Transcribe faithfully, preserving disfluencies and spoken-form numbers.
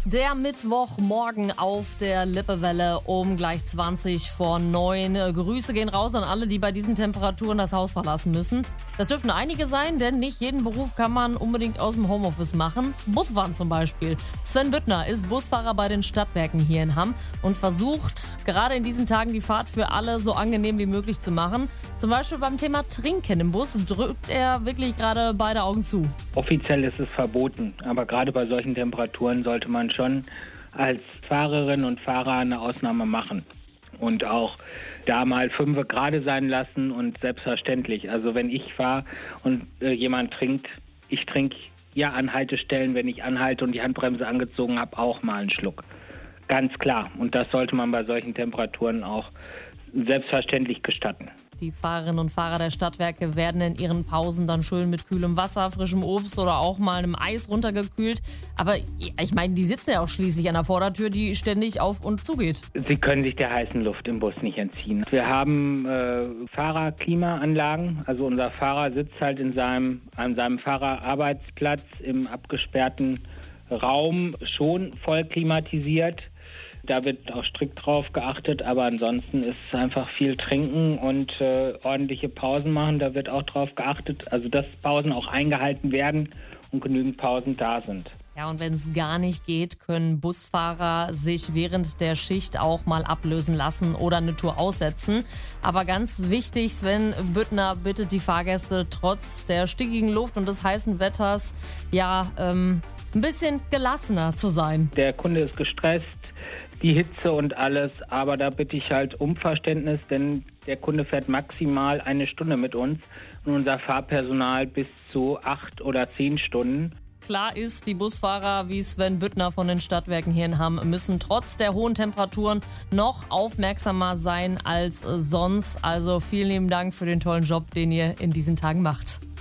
Der Mittwochmorgen auf der Lippewelle um gleich zwanzig vor neun. Grüße gehen raus an alle, die bei diesen Temperaturen das Haus verlassen müssen. Das dürften einige sein, denn nicht jeden Beruf kann man unbedingt aus dem Homeoffice machen. Busfahren zum Beispiel. Sven Büttner ist Busfahrer bei den Stadtwerken hier in Hamm und versucht gerade in diesen Tagen die Fahrt für alle so angenehm wie möglich zu machen. Zum Beispiel beim Thema Trinken im Bus drückt er wirklich gerade beide Augen zu. Offiziell ist es verboten, aber gerade bei solchen Temperaturen sollte man schon als Fahrerin und Fahrer eine Ausnahme machen und auch da mal fünfe gerade sein lassen und selbstverständlich. Also wenn ich fahre und äh, jemand trinkt, ich trinke ja an Haltestellen, wenn ich anhalte und die Handbremse angezogen habe, auch mal einen Schluck. Ganz klar. Und das sollte man bei solchen Temperaturen auch selbstverständlich gestatten. Die Fahrerinnen und Fahrer der Stadtwerke werden in ihren Pausen dann schön mit kühlem Wasser, frischem Obst oder auch mal einem Eis runtergekühlt. Aber ich meine, die sitzen ja auch schließlich an der Vordertür, die ständig auf und zugeht. Sie können sich der heißen Luft im Bus nicht entziehen. Wir haben äh, Fahrerklimaanlagen. Also unser Fahrer sitzt halt in seinem, an seinem Fahrerarbeitsplatz im abgesperrten Raum, schon voll klimatisiert. Da wird auch strikt drauf geachtet, aber ansonsten ist es einfach viel trinken und äh, ordentliche Pausen machen. Da wird auch drauf geachtet, also dass Pausen auch eingehalten werden und genügend Pausen da sind. Ja, und wenn es gar nicht geht, können Busfahrer sich während der Schicht auch mal ablösen lassen oder eine Tour aussetzen. Aber ganz wichtig, Sven Büttner bittet die Fahrgäste trotz der stickigen Luft und des heißen Wetters, ja, ähm, ein bisschen gelassener zu sein. Der Kunde ist gestresst, die Hitze und alles, aber da bitte ich halt um Verständnis, denn der Kunde fährt maximal eine Stunde mit uns und unser Fahrpersonal bis zu acht oder zehn Stunden. Klar ist, die Busfahrer wie Sven Büttner von den Stadtwerken hier in Hamm müssen trotz der hohen Temperaturen noch aufmerksamer sein als sonst. Also vielen lieben Dank für den tollen Job, den ihr in diesen Tagen macht.